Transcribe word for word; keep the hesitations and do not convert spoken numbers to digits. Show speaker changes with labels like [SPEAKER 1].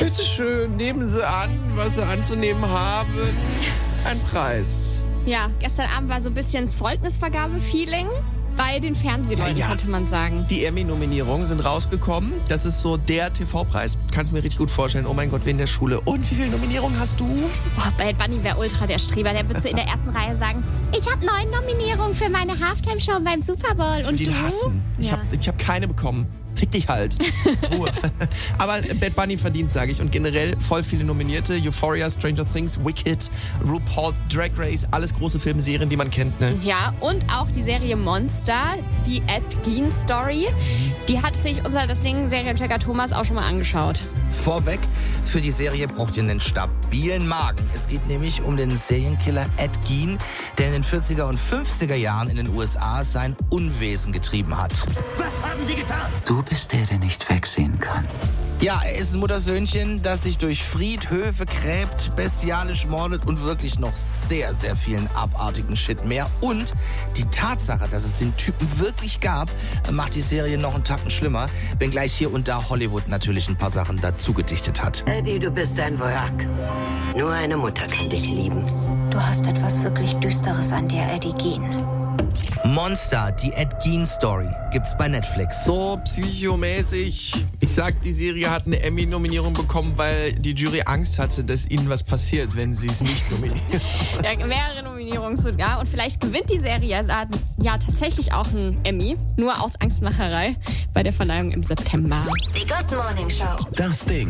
[SPEAKER 1] Bitte schön, nehmen Sie an, was Sie anzunehmen haben. Ein Preis.
[SPEAKER 2] Ja, gestern Abend war so ein bisschen Zeugnisvergabe-Feeling bei den Fernsehleuten,
[SPEAKER 1] Ja, ja.
[SPEAKER 2] könnte man sagen.
[SPEAKER 1] Die Emmy-Nominierungen sind rausgekommen. Das ist so der T V-Preis. Kannst du mir richtig gut vorstellen. Oh mein Gott, wie in der Schule. Und wie viele Nominierungen hast du?
[SPEAKER 2] Oh, Bad Bunny wäre ultra der Streber. Der wird so in der ersten Reihe sagen, ich habe neun Nominierungen für meine Halftime-Show beim Super Bowl.
[SPEAKER 1] Ich will
[SPEAKER 2] Und
[SPEAKER 1] ihn
[SPEAKER 2] du?
[SPEAKER 1] hassen. Ich
[SPEAKER 2] Ja.
[SPEAKER 1] habe ich hab keine bekommen. Fick dich halt. Ruhe. Aber Bad Bunny verdient, sage ich. Und generell voll viele Nominierte. Euphoria, Stranger Things, Wicked, RuPaul, Drag Race. Alles große Filmserien, die man kennt, ne?
[SPEAKER 2] Ja, und auch die Serie Monster, die Ed Gein Story. Die hat sich unser das Ding Serienchecker Thomas auch schon mal angeschaut.
[SPEAKER 3] Vorweg, für die Serie braucht ihr einen stabilen Magen. Es geht nämlich um den Serienkiller Ed Gein, der in den vierziger und fünfziger Jahren in den U S A sein Unwesen getrieben hat.
[SPEAKER 4] Was haben Sie getan?
[SPEAKER 5] Du bist der, der nicht wegsehen kann.
[SPEAKER 3] Ja, er ist ein Muttersöhnchen, das sich durch Friedhöfe gräbt, bestialisch mordet und wirklich noch sehr, sehr vielen abartigen Shit mehr. Und die Tatsache, dass es den Typen wirklich gab, macht die Serie noch einen Tacken schlimmer, wenngleich hier und da Hollywood natürlich ein paar Sachen dazu gedichtet hat.
[SPEAKER 6] Eddie, du bist ein Wrack. Nur eine Mutter kann dich lieben.
[SPEAKER 7] Du hast etwas wirklich Düsteres an dir, Eddie Gein.
[SPEAKER 3] Monster, die Ed Gein Story, gibt's bei Netflix.
[SPEAKER 1] So psychomäßig. Ich sag, die Serie hat eine Emmy-Nominierung bekommen, weil die Jury Angst hatte, dass ihnen was passiert, wenn sie es nicht nominieren.
[SPEAKER 2] Ja, mehrere Nominierungen sogar. Und vielleicht gewinnt die Serie ja tatsächlich auch einen Emmy. Nur aus Angstmacherei bei der Verleihung im September.
[SPEAKER 7] Die Good Morning Show.
[SPEAKER 5] Das Ding.